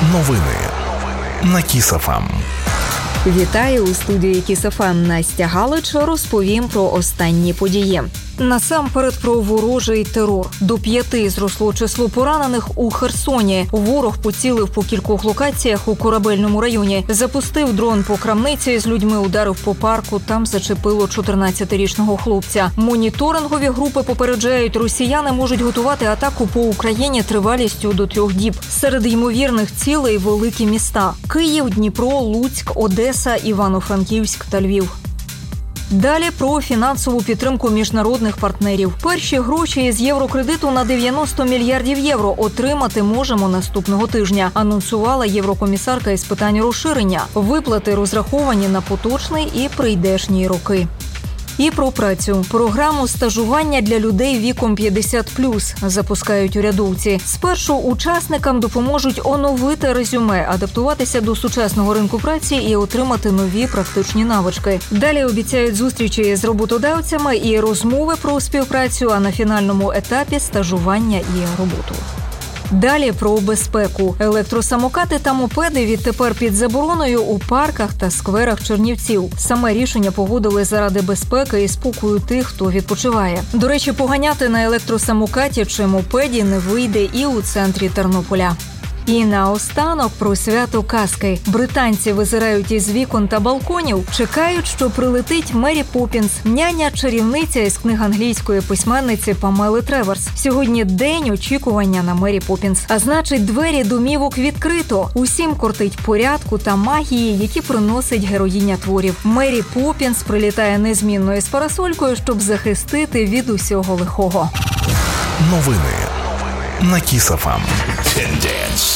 Новини на Kiss FM. Вітаю у студії Kiss FM. Настя Галич. Розповім про останні події. Насамперед про ворожий терор. До 5 зросло число поранених у Херсоні. Ворог поцілив по кількох локаціях у Корабельному районі. Запустив дрон по крамниці з людьми, ударив по парку, там зачепило 14-річного хлопця. Моніторингові групи попереджають, росіяни можуть готувати атаку по Україні тривалістю до 3 діб. Серед ймовірних цілей великі міста – Київ, Дніпро, Луцьк, Одеса, Івано-Франківськ та Львів. Далі про фінансову підтримку міжнародних партнерів. Перші гроші з єврокредиту на 90 мільярдів євро отримати можемо наступного тижня, анонсувала єврокомісарка із питань розширення. Виплати розраховані на поточний і прийдешні роки. І про працю. Програму стажування для людей віком 50+, запускають урядовці. Спершу учасникам допоможуть оновити резюме, адаптуватися до сучасного ринку праці і отримати нові практичні навички. Далі обіцяють зустрічі з роботодавцями і розмови про співпрацю, а на фінальному етапі стажування і роботу. Далі про безпеку. Електросамокати та мопеди відтепер під забороною у парках та скверах Чернівців. Саме рішення погодили заради безпеки і спокою тих, хто відпочиває. До речі, поганяти на електросамокаті чи мопеді не вийде і у центрі Тернополя. І наостанок про свято казки. Британці визирають із вікон та балконів, чекають, що прилетить Мері Поппінс, няня-чарівниця із книг англійської письменниці Памели Треверс. Сьогодні день очікування на Мері Поппінс. А значить, двері домівок відкрито. Усім кортить порядку та магії, які приносить героїня творів. Мері Поппінс прилітає незмінною з парасолькою, щоб захистити від усього лихого. Новини на Kiss FM.